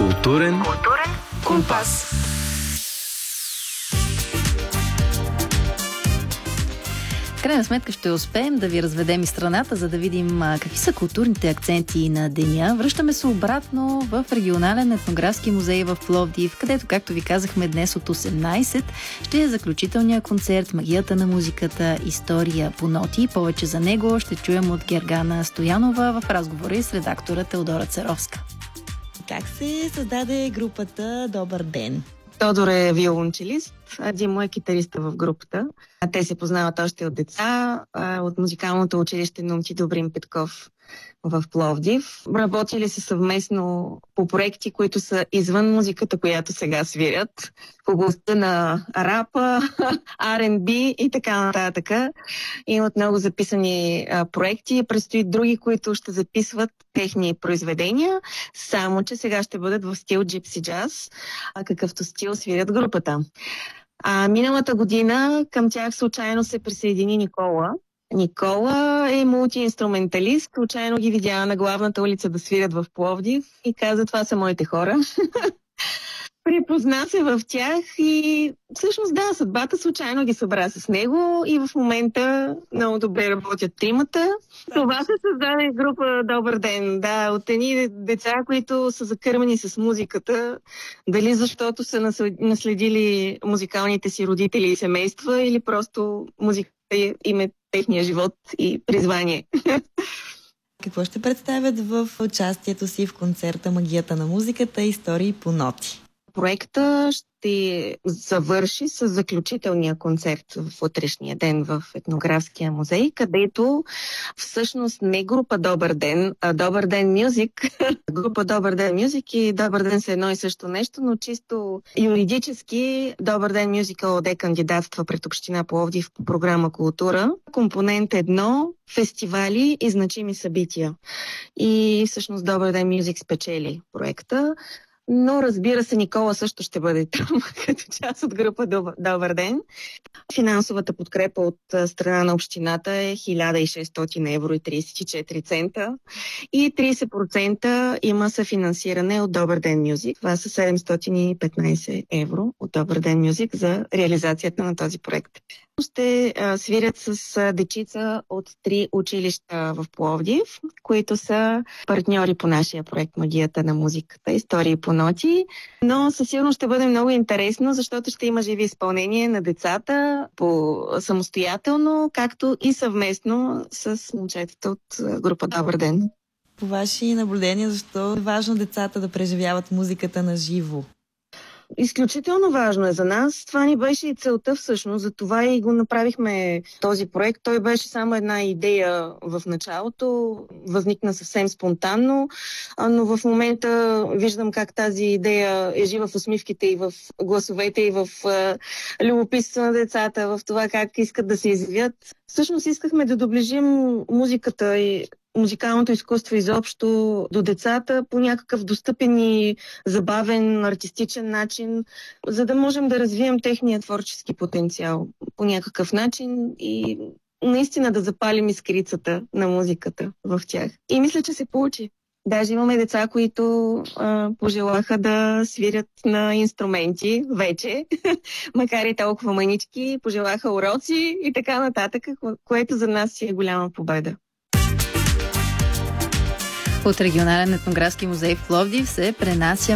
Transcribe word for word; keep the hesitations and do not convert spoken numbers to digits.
Културен, Културен компас. В крайна сметка ще успеем да ви разведем и страната, за да видим а, какви са културните акценти на деня. Връщаме се обратно в регионален етнографски музей в Пловдив, където, както ви казахме, днес от осемнайсет ще е заключителния концерт "Магията на музиката. История по ноти". Повече за него ще чуем от Гергана Стоянова в разговори с редактора Теодора Царовска. Как се създаде групата "Добър ден"? Тодор е виолончелист, а Димо е китариста в групата. Те се познават още от деца, от музикалното училище "Номчи Добрин Петков" в Пловдив. Работили са съвместно по проекти, които са извън музиката, която сега свирят, в областта на рапа, Ар енд Би и така нататък. Имат много записани а, проекти. Предстои други, които ще записват техни произведения, само че сега ще бъдат в стил джипси джаз, а какъвто стил свирят групата. А миналата година към тях случайно се присъедини Никола. Никола е мултиинструменталист, случайно ги видя на главната улица да свирят в Пловдив и каза: "Това са моите хора." Припозна се в тях и всъщност да, съдбата случайно ги събра с него и в момента много добре работят тримата. Това се създаде група "Добър ден", да, от едни деца, които са закърмени с музиката, дали защото са наследили музикалните си родители и семейства, или просто музиката им е техния живот и призвание. Какво ще представят в участието си в концерта "Магията на музиката. Истории по ноти"? Проекта ще завърши с заключителния концерт в утрешния ден в етнографския музей, където всъщност не група "Добър ден", а "Добър ден Мюзик". Група "Добър ден Мюзик" и "Добър ден" са едно и също нещо, но чисто юридически "Добър ден Мюзик" ООД кандидатства пред община Пловдив по програма "Култура". Компонент едно – фестивали и значими събития. И всъщност "Добър ден Мюзик" спечели проекта. Но разбира се, Никола също ще бъде там, като част от група "Добър ден". Финансовата подкрепа от страна на общината е хиляда и шестстотин евро и трийсет и четири цента и трийсет процента има съфинансиране от "Добър ден Мюзик". Това са седемстотин и петнайсет евро от "Добър ден Мюзик" за реализацията на този проект. Ще а, свирят с а, дечица от три училища в Пловдив, които са партньори по нашия проект "Магията на музиката. Истории по ноти". Но със сигурност ще бъде много интересно, защото ще има живи изпълнения на децата по самостоятелно, както и съвместно с момчетата от група "Добър ден". По ваши наблюдения, защо е важно децата да преживяват музиката на живо? Изключително важно е за нас. Това ни беше и целта всъщност. За това и го направихме този проект. Той беше само една идея в началото. Възникна съвсем спонтанно, но в момента виждам как тази идея е жива в усмивките и в гласовете, и в любопитството на децата, в това как искат да се изявят. Всъщност искахме да доближим музиката и музикалното изкуство изобщо до децата по някакъв достъпен и забавен, артистичен начин, за да можем да развием техния творчески потенциал по някакъв начин и наистина да запалим искрицата на музиката в тях. И мисля, че се получи. Даже имаме деца, които а, пожелаха да свирят на инструменти вече, макар и толкова манички, пожелаха уроци и така нататък, което за нас си е голяма победа. От регионален етнографски музей в Пловдив се пренася